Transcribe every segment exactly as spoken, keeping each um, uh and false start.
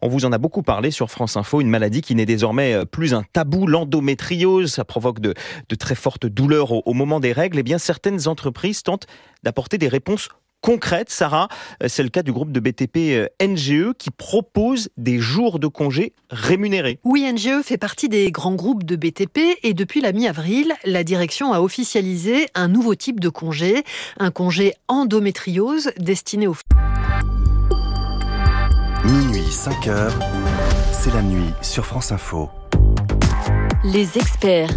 On vous en a beaucoup parlé sur France Info, une maladie qui n'est désormais plus un tabou, l'endométriose. Ça provoque de, de très fortes douleurs au, au moment des règles. Eh bien, certaines entreprises tentent d'apporter des réponses concrètes. Sarah, c'est le cas du groupe de B T P N G E qui propose des jours de congé rémunérés. Oui, N G E fait partie des grands groupes de B T P et depuis la mi-avril, la direction a officialisé un nouveau type de congé, un congé endométriose destiné aux... Minuit, cinq heures, c'est la nuit sur France Info. Les experts.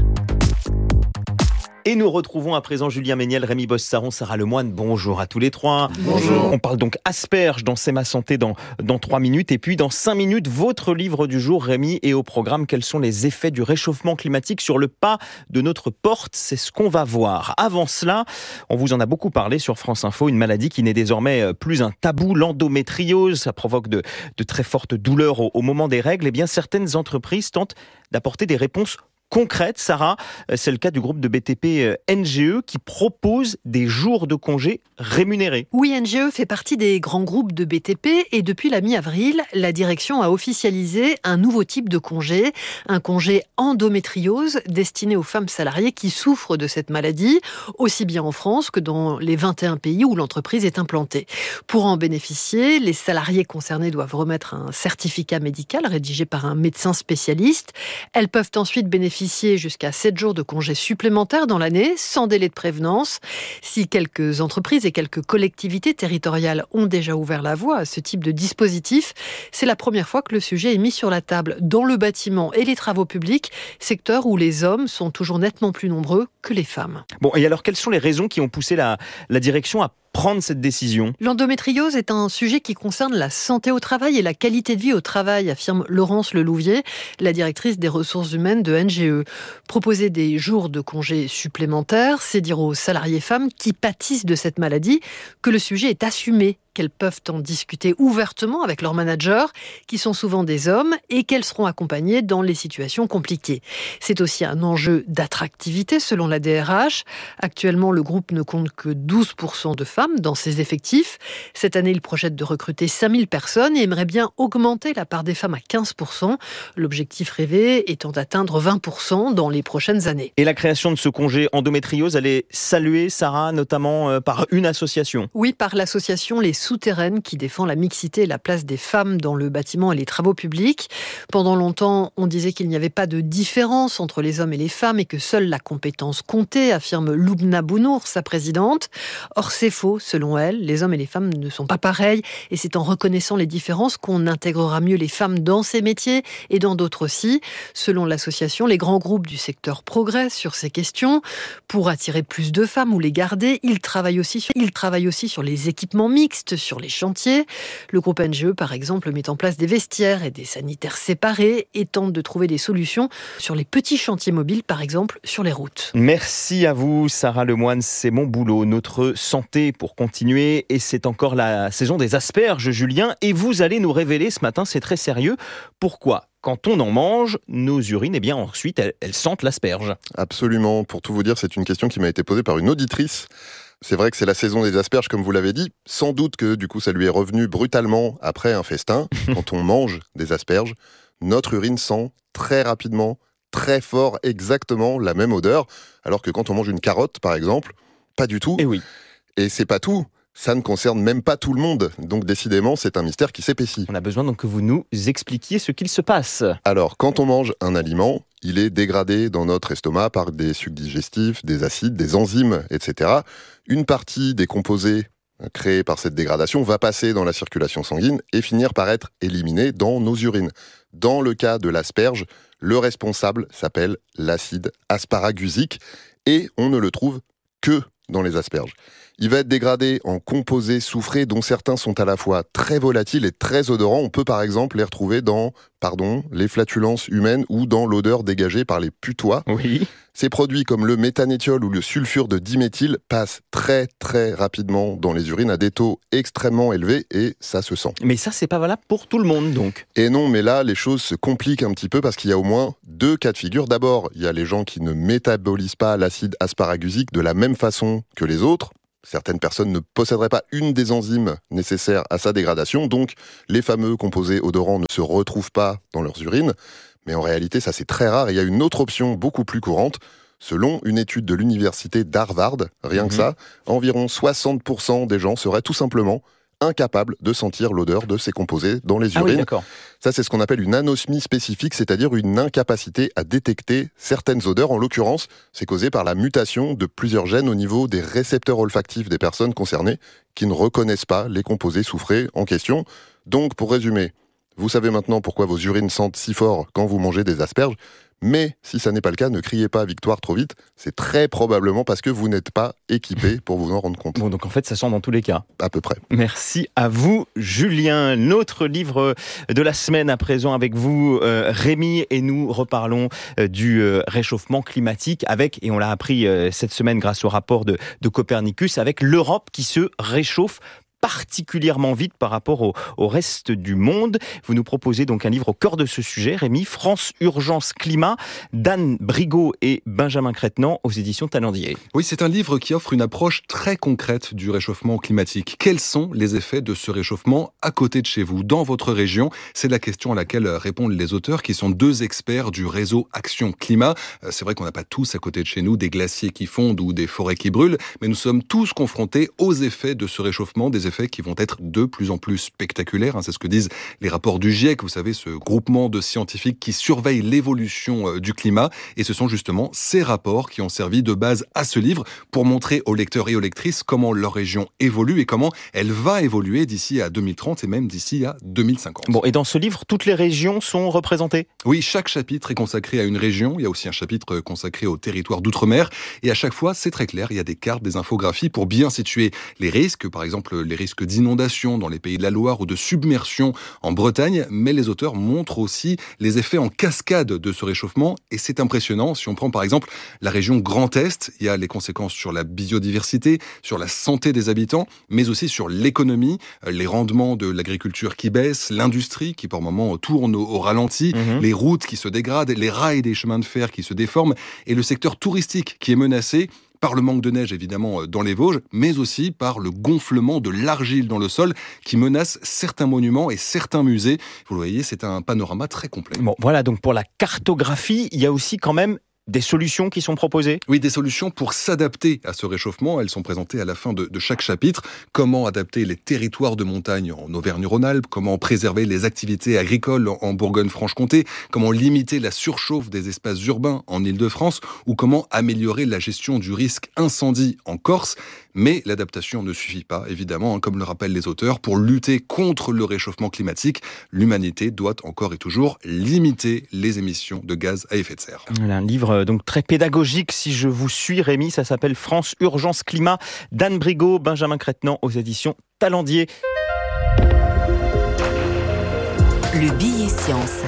Et nous retrouvons à présent Julien Méniel, Rémi Bosse-Saron, Sarah Lemoine. Bonjour à tous les trois. Bonjour. On parle donc asperges dans C'est ma santé dans, dans trois minutes. Et puis dans cinq minutes, votre livre du jour, Rémi, et au programme, quels sont les effets du réchauffement climatique sur le pas de notre porte? C'est ce qu'on va voir. Avant cela, on vous en a beaucoup parlé sur France Info, une maladie qui n'est désormais plus un tabou, l'endométriose. Ça provoque de, de très fortes douleurs au, au moment des règles. Eh bien, certaines entreprises tentent d'apporter des réponses concrète, Sarah, c'est le cas du groupe de B T P N G E qui propose des jours de congé rémunérés. Oui, N G E fait partie des grands groupes de B T P et depuis la mi-avril, la direction a officialisé un nouveau type de congé, un congé endométriose destiné aux femmes salariées qui souffrent de cette maladie, aussi bien en France que dans les vingt et un pays où l'entreprise est implantée. Pour en bénéficier, les salariés concernés doivent remettre un certificat médical rédigé par un médecin spécialiste. Elles peuvent ensuite bénéficier jusqu'à sept jours de congés supplémentaires dans l'année, sans délai de prévenance. Si quelques entreprises et quelques collectivités territoriales ont déjà ouvert la voie à ce type de dispositif, c'est la première fois que le sujet est mis sur la table dans le bâtiment et les travaux publics, secteur où les hommes sont toujours nettement plus nombreux que les femmes. Bon, et alors quelles sont les raisons qui ont poussé la, la direction à prendre cette décision? L'endométriose est un sujet qui concerne la santé au travail et la qualité de vie au travail, affirme Laurence Lelouvier, la directrice des ressources humaines de N G E. Proposer des jours de congés supplémentaires, c'est dire aux salariés femmes qui pâtissent de cette maladie que le sujet est assumé, qu'elles peuvent en discuter ouvertement avec leurs managers, qui sont souvent des hommes, et qu'elles seront accompagnées dans les situations compliquées. C'est aussi un enjeu d'attractivité selon la D R H. Actuellement, le groupe ne compte que douze pour cent de femmes dans ses effectifs. Cette année, il projette de recruter cinq mille personnes et aimerait bien augmenter la part des femmes à quinze pour cent. L'objectif rêvé étant d'atteindre vingt pour cent dans les prochaines années. Et la création de ce congé endométriose, elle est saluée, Sarah, notamment par une association. Oui, par l'association Les Souterraines qui défend la mixité et la place des femmes dans le bâtiment et les travaux publics. Pendant longtemps, on disait qu'il n'y avait pas de différence entre les hommes et les femmes et que seule la compétence comptait, affirme Loubna Bounour, sa présidente. Or, c'est faux, selon elle. Les hommes et les femmes ne sont pas pareils et c'est en reconnaissant les différences qu'on intégrera mieux les femmes dans ces métiers et dans d'autres aussi. Selon l'association, les grands groupes du secteur progressent sur ces questions. Pour attirer plus de femmes ou les garder, ils travaillent aussi sur, ils travaillent aussi sur les équipements mixtes, sur les chantiers. Le groupe N G E, par exemple, met en place des vestiaires et des sanitaires séparés et tente de trouver des solutions sur les petits chantiers mobiles, par exemple, sur les routes. Merci à vous, Sarah Lemoine. C'est mon boulot, notre santé pour continuer. Et c'est encore la saison des asperges, Julien. Et vous allez nous révéler ce matin, c'est très sérieux, pourquoi quand on en mange, nos urines, eh bien ensuite, elles, elles sentent l'asperge. Absolument. Pour tout vous dire, c'est une question qui m'a été posée par une auditrice. C'est vrai que c'est la saison des asperges, comme vous l'avez dit. Sans doute que du coup, ça lui est revenu brutalement après un festin. Quand on mange des asperges, notre urine sent très rapidement, très fort, exactement la même odeur. Alors que quand on mange une carotte, par exemple, pas du tout. Et oui. Et c'est pas tout. Ça ne concerne même pas tout le monde. Donc décidément, c'est un mystère qui s'épaissit. On a besoin donc que vous nous expliquiez ce qu'il se passe. Alors, quand on mange un aliment, il est dégradé dans notre estomac par des sucs digestifs, des acides, des enzymes, et cetera. Une partie des composés créés par cette dégradation va passer dans la circulation sanguine et finir par être éliminée dans nos urines. Dans le cas de l'asperge, le responsable s'appelle l'acide asparagusique et on ne le trouve que dans les asperges. Il va être dégradé en composés soufrés dont certains sont à la fois très volatiles et très odorants. On peut par exemple les retrouver dans, pardon, les flatulences humaines ou dans l'odeur dégagée par les putois. Oui. Ces produits comme le méthanétiol ou le sulfure de diméthyle passent très très rapidement dans les urines à des taux extrêmement élevés et ça se sent. Mais ça, c'est pas valable pour tout le monde donc. Et non, mais là, les choses se compliquent un petit peu parce qu'il y a au moins deux cas de figure. D'abord, il y a les gens qui ne métabolisent pas l'acide asparagusique de la même façon que les autres. Certaines personnes ne posséderaient pas une des enzymes nécessaires à sa dégradation, donc les fameux composés odorants ne se retrouvent pas dans leurs urines. Mais en réalité, ça c'est très rare. Il y a une autre option beaucoup plus courante. Selon une étude de l'université d'Harvard, rien mmh. que ça, environ soixante pour cent des gens seraient tout simplement incapables de sentir l'odeur de ces composés dans les urines. Ah oui, d'accord. Ça, c'est ce qu'on appelle une anosmie spécifique, c'est-à-dire une incapacité à détecter certaines odeurs. En l'occurrence, c'est causé par la mutation de plusieurs gènes au niveau des récepteurs olfactifs des personnes concernées qui ne reconnaissent pas les composés soufrés en question. Donc, pour résumer, vous savez maintenant pourquoi vos urines sentent si fort quand vous mangez des asperges. Mais si ça n'est pas le cas, ne criez pas victoire trop vite. C'est très probablement parce que vous n'êtes pas équipé pour vous en rendre compte. Bon, donc en fait, ça sent dans tous les cas. À peu près. Merci à vous, Julien. Notre livre de la semaine à présent avec vous, euh, Rémi, et nous reparlons euh, du euh, réchauffement climatique avec, et on l'a appris euh, cette semaine grâce au rapport de, de Copernicus, avec l'Europe qui se réchauffe particulièrement vite par rapport au, au reste du monde. Vous nous proposez donc un livre au cœur de ce sujet, Rémi, France Urgence Climat, d'Anne Brigaud et Benjamin Crétenant aux éditions Talendier. Oui, c'est un livre qui offre une approche très concrète du réchauffement climatique. Quels sont les effets de ce réchauffement à côté de chez vous, dans votre région ? C'est la question à laquelle répondent les auteurs qui sont deux experts du réseau Action Climat. C'est vrai qu'on n'a pas tous à côté de chez nous des glaciers qui fondent ou des forêts qui brûlent, mais nous sommes tous confrontés aux effets de ce réchauffement, des effets qui vont être de plus en plus spectaculaires. C'est ce que disent les rapports du GIEC, vous savez, ce groupement de scientifiques qui surveillent l'évolution du climat. Et ce sont justement ces rapports qui ont servi de base à ce livre pour montrer aux lecteurs et aux lectrices comment leur région évolue et comment elle va évoluer d'ici à deux mille trente et même d'ici à deux mille cinquante. Bon, et dans ce livre, toutes les régions sont représentées ? Oui, chaque chapitre est consacré à une région. Il y a aussi un chapitre consacré au territoire d'outre-mer. Et à chaque fois, c'est très clair, il y a des cartes, des infographies pour bien situer les risques, par exemple les risques d'inondation dans les pays de la Loire ou de submersion en Bretagne, mais les auteurs montrent aussi les effets en cascade de ce réchauffement et c'est impressionnant. Si on prend par exemple la région Grand Est, il y a les conséquences sur la biodiversité, sur la santé des habitants, mais aussi sur l'économie, les rendements de l'agriculture qui baissent, l'industrie qui par moments tourne au, au ralenti, mmh. les routes qui se dégradent, les rails des chemins de fer qui se déforment et le secteur touristique qui est menacé par le manque de neige évidemment dans les Vosges, mais aussi par le gonflement de l'argile dans le sol qui menace certains monuments et certains musées. Vous le voyez, c'est un panorama très complet. Bon, voilà, donc pour la cartographie, il y a aussi quand même des solutions qui sont proposées ? Oui, des solutions pour s'adapter à ce réchauffement. Elles sont présentées à la fin de, de chaque chapitre. Comment adapter les territoires de montagne en Auvergne-Rhône-Alpes ? Comment préserver les activités agricoles en Bourgogne-Franche-Comté ? Comment limiter la surchauffe des espaces urbains en Île-de-France ? Ou comment améliorer la gestion du risque incendie en Corse ? Mais l'adaptation ne suffit pas, évidemment, comme le rappellent les auteurs. Pour lutter contre le réchauffement climatique, l'humanité doit encore et toujours limiter les émissions de gaz à effet de serre. Voilà, un livre donc très pédagogique, si je vous suis, Rémi. Ça s'appelle France Urgence Climat, d'Anne Brigaud, Benjamin Crétenant aux éditions Talendier. Le billet science.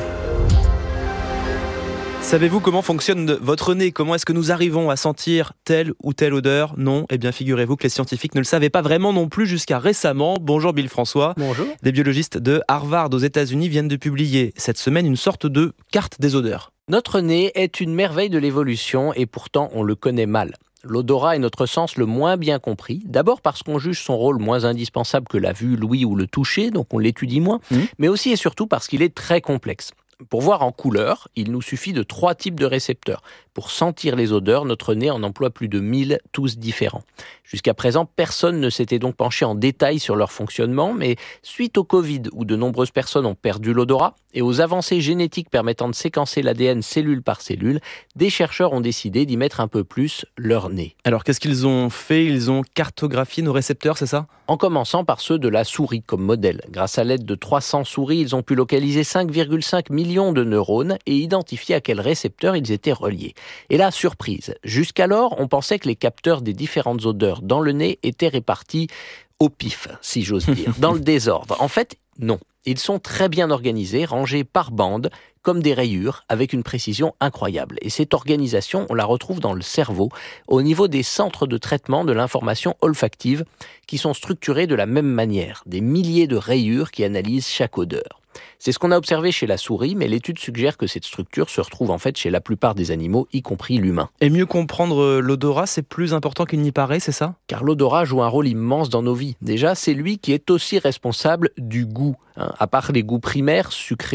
Savez-vous comment fonctionne votre nez ? Comment est-ce que nous arrivons à sentir telle ou telle odeur ? Non, eh bien figurez-vous que les scientifiques ne le savaient pas vraiment non plus jusqu'à récemment. Bonjour Bill François. Bonjour. Des biologistes de Harvard aux États-Unis viennent de publier cette semaine une sorte de carte des odeurs. Notre nez est une merveille de l'évolution et pourtant on le connaît mal. L'odorat est notre sens le moins bien compris, d'abord parce qu'on juge son rôle moins indispensable que la vue, l'ouïe ou le toucher, donc on l'étudie moins, mmh. mais aussi et surtout parce qu'il est très complexe. Pour voir en couleur, il nous suffit de trois types de récepteurs. Pour sentir les odeurs, notre nez en emploie plus de mille, tous différents. Jusqu'à présent, personne ne s'était donc penché en détail sur leur fonctionnement, mais suite au Covid, où de nombreuses personnes ont perdu l'odorat, et aux avancées génétiques permettant de séquencer l'A D N cellule par cellule, des chercheurs ont décidé d'y mettre un peu plus leur nez. Alors qu'est-ce qu'ils ont fait ? Ils ont cartographié nos récepteurs, c'est ça ? En commençant par ceux de la souris comme modèle. Grâce à l'aide de trois cents souris, ils ont pu localiser cinq virgule cinq millions de neurones et identifier à quels récepteurs ils étaient reliés. Et là, surprise, jusqu'alors, on pensait que les capteurs des différentes odeurs dans le nez étaient répartis au pif, si j'ose dire, dans le désordre. En fait, non. Ils sont très bien organisés, rangés par bande, comme des rayures, avec une précision incroyable. Et cette organisation, on la retrouve dans le cerveau, au niveau des centres de traitement de l'information olfactive, qui sont structurés de la même manière, des milliers de rayures qui analysent chaque odeur. C'est ce qu'on a observé chez la souris, mais l'étude suggère que cette structure se retrouve en fait chez la plupart des animaux, y compris l'humain. Et mieux comprendre l'odorat, c'est plus important qu'il n'y paraît, c'est ça ? Car l'odorat joue un rôle immense dans nos vies. Déjà, c'est lui qui est aussi responsable du goût. Hein. À part les goûts primaires, sucrés,